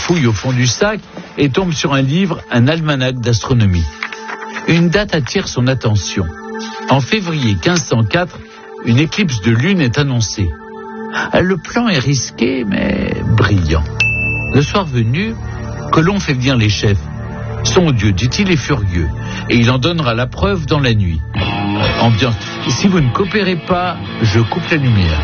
fouille au fond du sac et tombe sur un livre, un almanach d'astronomie. Une date attire son attention. En février 1504, une éclipse de lune est annoncée. Le plan est risqué, mais brillant. Le soir venu, Colomb fait venir les chefs. Son Dieu, dit-il, est furieux, et il en donnera la preuve dans la nuit. Ambiance. Si vous ne coopérez pas, je coupe la lumière.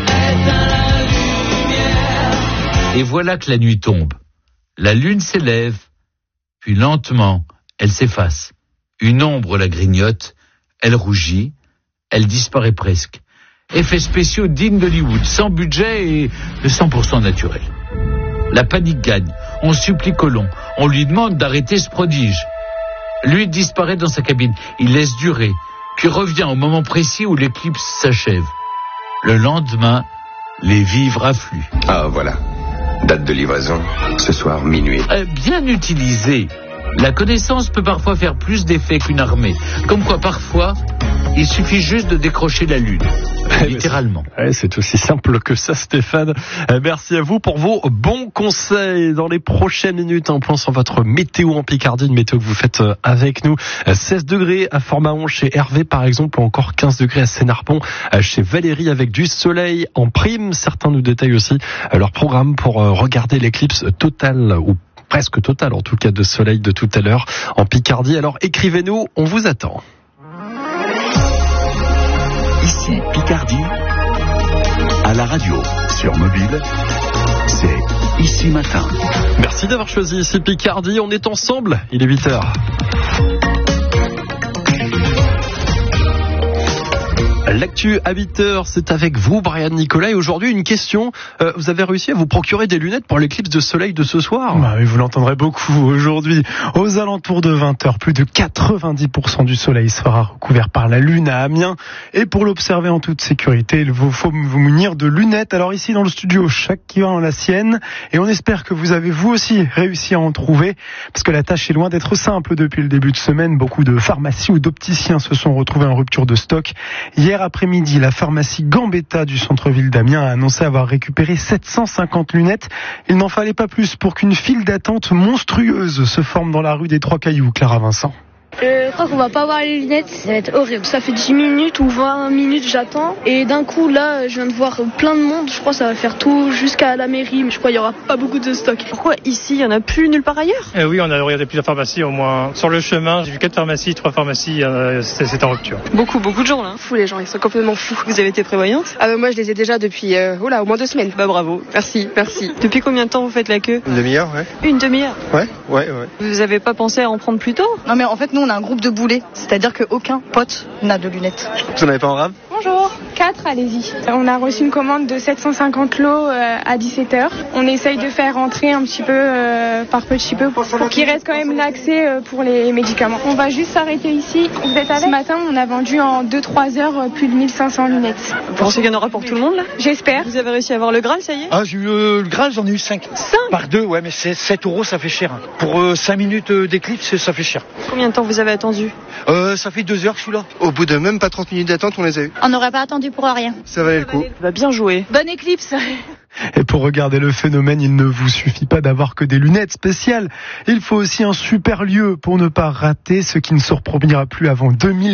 Et voilà que la nuit tombe. La lune s'élève, puis lentement, elle s'efface. Une ombre la grignote, elle rougit, elle disparaît presque. Effets spéciaux dignes d'Hollywood, sans budget et de 100% naturel. La panique gagne. On supplie Colomb. On lui demande d'arrêter ce prodige. Lui disparaît dans sa cabine. Il laisse durer, puis revient au moment précis où l'éclipse s'achève. Le lendemain, les vivres affluent. Ah, voilà. Date de livraison, ce soir, minuit. Bien utilisé. La connaissance peut parfois faire plus d'effet qu'une armée. Comme quoi, parfois, il suffit juste de décrocher la lune. Littéralement. C'est aussi simple que ça, Stéphane. Merci à vous pour vos bons conseils. Dans les prochaines minutes, un point sur votre météo en Picardie, une météo que vous faites avec nous. 16 degrés à Fort-Mahon chez Hervé, par exemple, ou encore 15 degrés à Sénarpon chez Valérie, avec du soleil en prime. Certains nous détaillent aussi leur programme pour regarder l'éclipse totale, ou presque totale en tout cas, de soleil de tout à l'heure en Picardie. Alors écrivez-nous, on vous attend. Ici Picardie, à la radio, sur mobile, c'est Ici Matin. Merci d'avoir choisi Ici Picardie, on est ensemble, il est 8h. L'actu à 8h, c'est avec vous, Brian Nicolas. Et aujourd'hui, une question. Vous avez réussi à vous procurer des lunettes pour l'éclipse de soleil de ce soir ? Oui, vous l'entendrez beaucoup aujourd'hui. Aux alentours de 20h, plus de 90% du soleil sera recouvert par la lune à Amiens. Et pour l'observer en toute sécurité, il faut vous munir de lunettes. Alors ici, dans le studio, chacun a la sienne. Et on espère que vous avez vous aussi réussi à en trouver. Parce que la tâche est loin d'être simple depuis le début de semaine. Beaucoup de pharmacies ou d'opticiens se sont retrouvés en rupture de stock. Hier après-midi, la pharmacie Gambetta du centre-ville d'Amiens a annoncé avoir récupéré 750 lunettes. Il n'en fallait pas plus pour qu'une file d'attente monstrueuse se forme dans la rue des Trois Cailloux. Clara Vincent. Je crois qu'on va pas avoir les lunettes, ça va être horrible. Ça fait 10 minutes ou 20 minutes j'attends. Et d'un coup là, je viens de voir plein de monde. Je crois que ça va faire tout jusqu'à la mairie. Mais je crois qu'il y aura pas beaucoup de stock. Pourquoi ici, il y en a plus nulle part ailleurs ? Oui, on a regardé plusieurs pharmacies au moins. Sur le chemin, j'ai vu 4 pharmacies, 3 pharmacies, c'est en rupture. Beaucoup de gens là. Fous, les gens, ils sont complètement fous. Vous avez été prévoyante ? Moi je les ai déjà depuis au moins 2 semaines. Bravo. Merci. Depuis combien de temps vous faites la queue ? Une demi-heure, ouais. Une demi-heure ? Ouais. Vous avez pas pensé à en prendre plus tôt ? Non mais en fait nous on a un groupe de boulets. C'est-à-dire qu'aucun pote n'a de lunettes. Vous n'en avez pas en rame ? Bonjour, 4, allez-y. On a reçu une commande de 750 lots à 17h. On essaye de faire rentrer un petit peu par petit peu pour qu'il reste quand même l'accès pour les médicaments. On va juste s'arrêter ici. Vous êtes avec ? Ce matin, on a vendu en 2-3 heures plus de 1500 lunettes. Vous pensez qu'il y en aura pour tout le monde là ? J'espère. Vous avez réussi à avoir le Graal, ça y est ? Ah, j'ai eu le Graal, j'en ai eu 5. 5 ? Par 2, ouais, mais c'est 7 €, ça fait cher. Pour 5 minutes d'éclipse, ça fait cher. Combien de temps vous avez attendu ? Ça fait 2 heures que je suis là. Au bout de même pas 30 minutes d'attente, on les a eu. On n'aurait pas attendu pour rien. Ça valait le coup. Bien joué. Bonne éclipse. Et pour regarder le phénomène, il ne vous suffit pas d'avoir que des lunettes spéciales. Il faut aussi un super lieu pour ne pas rater ce qui ne se reproduira plus avant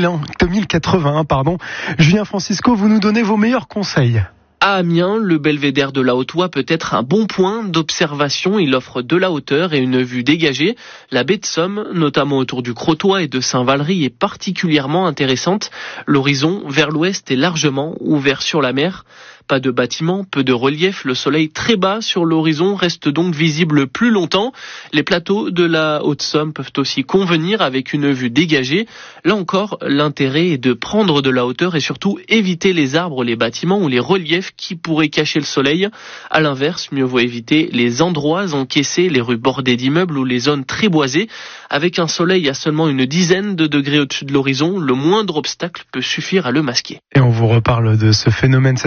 2081. Julien Francisco, vous nous donnez vos meilleurs conseils. À Amiens, le belvédère de la Haute-Oie peut être un bon point d'observation. Il offre de la hauteur et une vue dégagée. La baie de Somme, notamment autour du Crotoy et de Saint-Valery, est particulièrement intéressante. L'horizon, vers l'ouest, est largement ouvert sur la mer. Pas de bâtiments, peu de relief, le soleil très bas sur l'horizon reste donc visible plus longtemps. Les plateaux de la Haute-Somme peuvent aussi convenir avec une vue dégagée. Là encore, l'intérêt est de prendre de la hauteur et surtout éviter les arbres, les bâtiments ou les reliefs qui pourraient cacher le soleil. À l'inverse, mieux vaut éviter les endroits encaissés, les rues bordées d'immeubles ou les zones très boisées. Avec un soleil à seulement une dizaine de degrés au-dessus de l'horizon, le moindre obstacle peut suffire à le masquer. Et on vous reparle de ce phénomène cet après-midi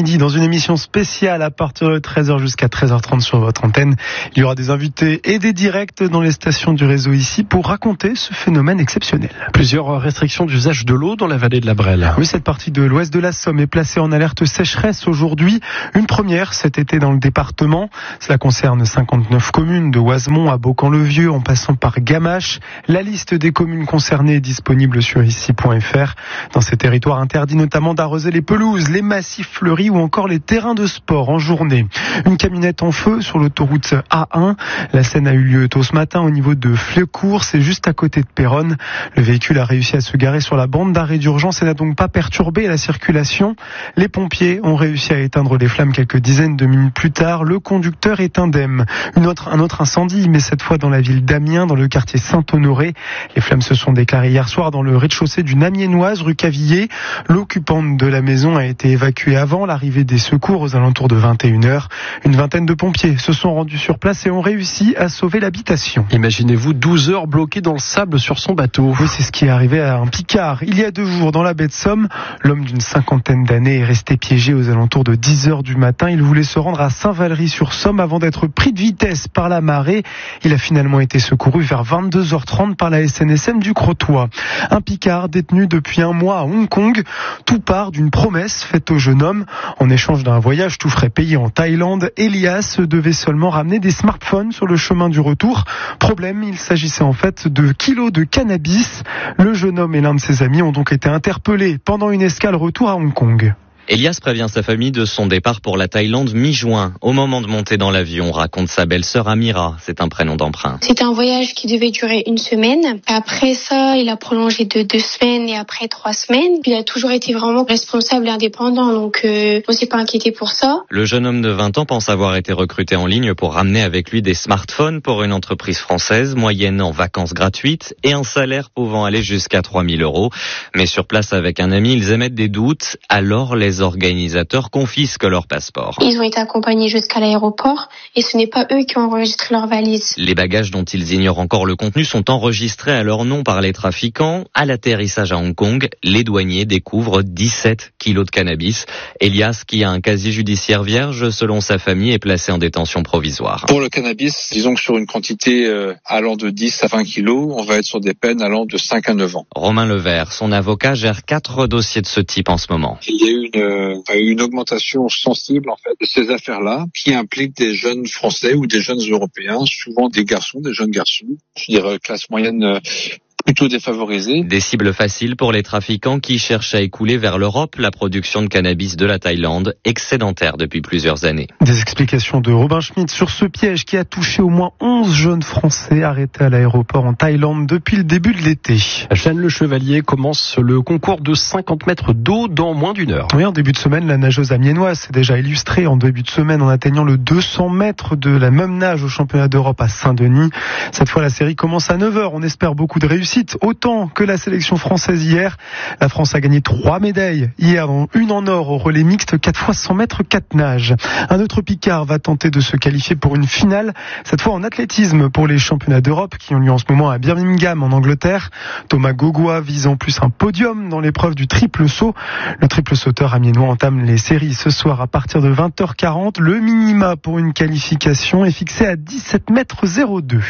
midi dans une émission spéciale à partir de 13h jusqu'à 13h30 sur votre antenne. Il y aura des invités et des directs dans les stations du réseau ici pour raconter ce phénomène exceptionnel. Plusieurs restrictions d'usage de l'eau dans la vallée de la Brelle. Oui, cette partie de l'ouest de la Somme est placée en alerte sécheresse aujourd'hui. Une première cet été dans le département. Cela concerne 59 communes de Oisemont à Beaucamp-le-Vieux en passant par Gamache. La liste des communes concernées est disponible sur ici.fr. Dans ces territoires interdits notamment d'arroser les pelouses, les massifs fleuris ou encore les terrains de sport en journée. Une camionnette en feu sur l'autoroute A1. La scène a eu lieu tôt ce matin au niveau de Fleucourt, c'est juste à côté de Péronne. Le véhicule a réussi à se garer sur la bande d'arrêt d'urgence et n'a donc pas perturbé la circulation. Les pompiers ont réussi à éteindre les flammes quelques dizaines de minutes plus tard. Le conducteur est indemne. Un autre incendie, mais cette fois dans la ville d'Amiens, dans le quartier Saint-Honoré. Les flammes se sont déclarées hier soir dans le rez-de-chaussée d'une Amiénoise, rue Cavillé. L'occupante de la maison a été évacuée avant l'arrivée des secours aux alentours de 21h. Une vingtaine de pompiers se sont rendus sur place et ont réussi à sauver l'habitation. Imaginez-vous 12 heures bloqué dans le sable sur son bateau. Oui, c'est ce qui est arrivé à un Picard. Il y a 2 jours dans la baie de Somme, l'homme d'une cinquantaine d'années est resté piégé aux alentours de 10h du matin. Il voulait se rendre à Saint-Valery-sur-Somme avant d'être pris de vitesse par la marée. Il a finalement été secouru vers 22h30 par la SNSM du Crotoy. Un Picard détenu depuis un mois à Hong Kong. Tout part d'une promesse faite au jeune homme. En échange d'un voyage tout frais payé en Thaïlande, Elias devait seulement ramener des smartphones sur le chemin du retour. Problème, il s'agissait en fait de kilos de cannabis. Le jeune homme et l'un de ses amis ont donc été interpellés pendant une escale retour à Hong Kong. Elias prévient sa famille de son départ pour la Thaïlande mi-juin. Au moment de monter dans l'avion, raconte sa belle-sœur Amira, c'est un prénom d'emprunt. C'était un voyage qui devait durer 1 semaine. Après ça, il a prolongé de 2 semaines et après 3 semaines. Il a toujours été vraiment responsable et indépendant, donc on s'est pas inquiété pour ça. Le jeune homme de 20 ans pense avoir été recruté en ligne pour ramener avec lui des smartphones pour une entreprise française, moyennant vacances gratuites et un salaire pouvant aller jusqu'à 3 000 €. Mais sur place avec un ami, ils émettent des doutes. Alors les organisateurs confisquent leur passeport. Ils ont été accompagnés jusqu'à l'aéroport et ce n'est pas eux qui ont enregistré leurs valises. Les bagages dont ils ignorent encore le contenu sont enregistrés à leur nom par les trafiquants. À l'atterrissage à Hong Kong, les douaniers découvrent 17 kilos de cannabis. Elias, qui a un casier judiciaire vierge, selon sa famille, est placé en détention provisoire. Pour le cannabis, disons que sur une quantité allant de 10 à 20 kilos, on va être sur des peines allant de 5 à 9 ans. Romain Levert, son avocat, gère 4 dossiers de ce type en ce moment. Il y a eu une augmentation sensible en fait de ces affaires-là qui impliquent des jeunes Français ou des jeunes Européens, souvent des garçons, des jeunes garçons, je dirais classe moyenne plutôt défavorisés. Des cibles faciles pour les trafiquants qui cherchent à écouler vers l'Europe la production de cannabis de la Thaïlande, excédentaire depuis plusieurs années. Des explications de Robin Schmitt sur ce piège qui a touché au moins 11 jeunes Français arrêtés à l'aéroport en Thaïlande depuis le début de l'été. Jeanne Le Chevalier commence le concours de 50 mètres d'eau dans moins d'1 heure. Oui, en début de semaine, la nageuse amiénoise s'est déjà illustrée en début de semaine en atteignant le 200 mètres de la même nage au championnat d'Europe à Saint-Denis. Cette fois, la série commence à 9h. On espère beaucoup de réussite. Autant que la sélection française hier. La France a gagné 3 médailles hier, une en or au relais mixte, 4 fois 100 mètres, 4 nages. Un autre Picard va tenter de se qualifier pour une finale, cette fois en athlétisme pour les championnats d'Europe qui ont lieu en ce moment à Birmingham en Angleterre. Thomas Gogois vise en plus un podium dans l'épreuve du triple saut. Le triple sauteur amiénois entame les séries ce soir à partir de 20h40. Le minima pour une qualification est fixé à 17 mètres 02.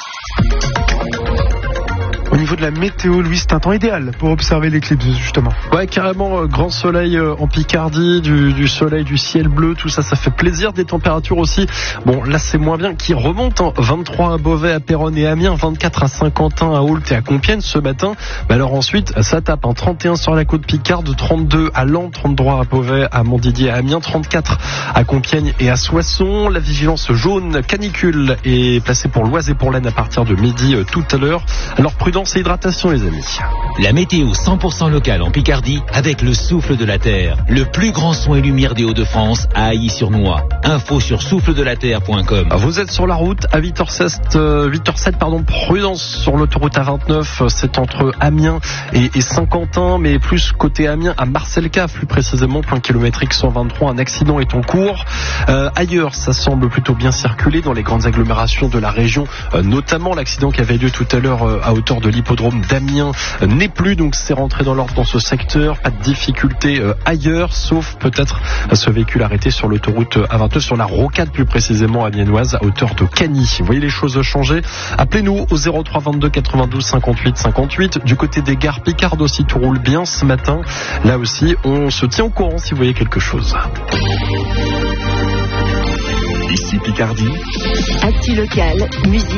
Au niveau de la météo, Louis, c'est un temps idéal pour observer l'éclipse, justement. Ouais, carrément, grand soleil en Picardie, du soleil, du ciel bleu, tout ça, ça fait plaisir. Des températures aussi, bon, là c'est moins bien, qui remontent, 23 à Beauvais, à Péronne et Amiens, 24 à Saint-Quentin, à Ault et à Compiègne ce matin. Mais alors ensuite, ça tape, 31 sur la côte Picarde, 32 à Laon, 33 à Beauvais, à Montdidier, à Amiens, 34 à Compiègne et à Soissons. La vigilance jaune canicule est placée pour l'Oise et pour l'Aisne à partir de midi tout à l'heure. Alors prudence et hydratation les amis. La météo 100% locale en Picardie avec le souffle de la terre. Le plus grand son et lumière des Hauts-de-France à Ailly-sur-Noix. Info sur souffledelaterre.com. Vous êtes sur la route à 8h07, prudence sur l'autoroute A29. C'est entre Amiens et Saint-Quentin, mais plus côté Amiens à Marcelcave, plus précisément, point kilométrique 123. Un accident est en cours. Ailleurs, ça semble plutôt bien circuler dans les grandes agglomérations de la région, notamment l'accident qui avait lieu tout à l'heure à hauteur de l'hippodrome d'Amiens n'est plus, donc c'est rentré dans l'ordre dans ce secteur. Pas de difficulté ailleurs, sauf peut-être ce véhicule arrêté sur l'autoroute A22, sur la rocade plus précisément amiénoise à hauteur de Cagny. Vous voyez les choses changer? Appelez-nous au 03 22 92 58 58. Du côté des gares Picarde aussi, tout roule bien ce matin. Là aussi, on se tient au courant si vous voyez quelque chose. Ici Picardie. Actu local, musique.